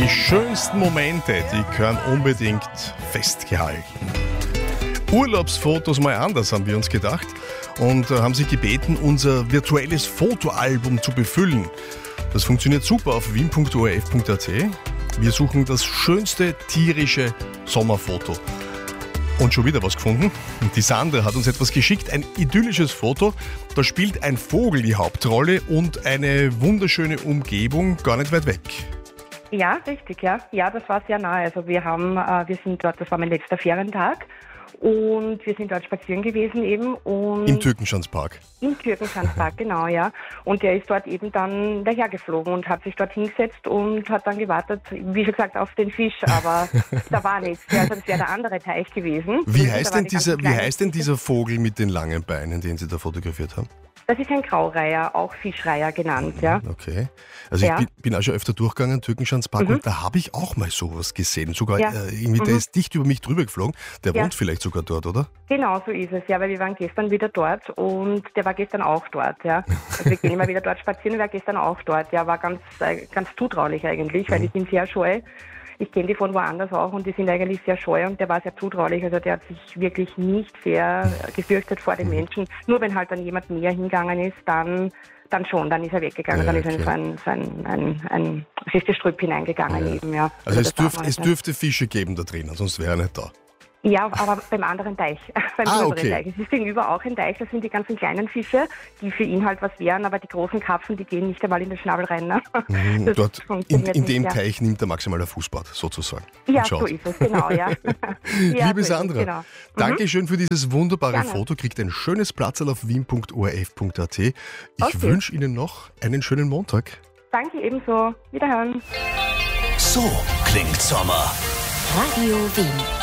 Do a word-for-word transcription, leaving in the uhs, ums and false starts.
Die schönsten Momente, die gehören unbedingt festgehalten. Urlaubsfotos mal anders, haben wir uns gedacht. Und äh, haben Sie gebeten, unser virtuelles Fotoalbum zu befüllen. Das funktioniert super auf wien punkt o r f punkt a t. Wir suchen das schönste tierische Sommerfoto. Und schon wieder was gefunden. Die Sandra hat uns etwas geschickt, ein idyllisches Foto. Da spielt ein Vogel die Hauptrolle und eine wunderschöne Umgebung gar nicht weit weg. Ja, richtig, ja. Ja, das war sehr nahe. Also wir haben, äh, wir sind dort, das war mein letzter Ferientag und wir sind dort spazieren gewesen eben. Und Im Türkenschanzpark. Im Türkenschanzpark, genau, ja. Und der ist dort eben dann dahergeflogen und hat sich dort hingesetzt und hat dann gewartet, wie schon gesagt, auf den Fisch, aber da war nichts. Ja, also das wäre der andere Teich gewesen. Wie Und heißt, da denn waren die dieser, ganzen wie kleinen heißt denn Fische. dieser Vogel mit den langen Beinen, den Sie da fotografiert haben? Das ist ein Graureiher, auch Fischreiher genannt, ja. Okay. Also Ja. ich bin, bin auch schon öfter durchgegangen, Türkenschanzpark, und da habe ich auch mal sowas gesehen. Sogar Ja. äh, irgendwie, der ist dicht über mich drüber geflogen. Der Ja. wohnt vielleicht sogar dort, oder? Genau, so ist es, ja, weil wir waren gestern wieder dort und der war gestern auch dort, ja. Also wir gehen immer wieder dort spazieren, der war gestern auch dort, ja, war ganz, äh, ganz zutraulich eigentlich, weil die sind sehr scheu. Ich kenne die von woanders auch und die sind eigentlich sehr scheu und der war sehr zutraulich, also der hat sich wirklich nicht sehr gefürchtet vor den Menschen. Nur wenn halt dann jemand näher hingegangen ist, dann dann schon, dann ist er weggegangen, Ja, dann ist er in okay. so ein, so ein, ein, ein Fischgestrüpp hineingegangen Ja. eben, ja. Also es, das darf dürf, man es nicht. dürfte Fische geben da drinnen, sonst wäre er nicht da. Ja, aber beim anderen Teich, beim Ah, größeren okay. Teich. Es ist gegenüber auch ein Teich, das sind die ganzen kleinen Fische, die für ihn halt was wären, aber die großen Karpfen, die gehen nicht einmal in den Schnabel rein. Ne? Mhm, Das dort in, funktioniert in nicht, dem ja. Teich nimmt er maximal ein Fußbad, sozusagen. Ja, Und schaut. so ist es, genau, ja. ja Liebe so ist es, Sandra, genau. Mhm. danke schön für dieses wunderbare Gerne. Foto. Kriegt ein schönes Platzerl auf wien punkt o r f punkt a t. Ich Okay. wünsche Ihnen noch einen schönen Montag. Danke ebenso. Wiederhören. So klingt Sommer. Radio Wien.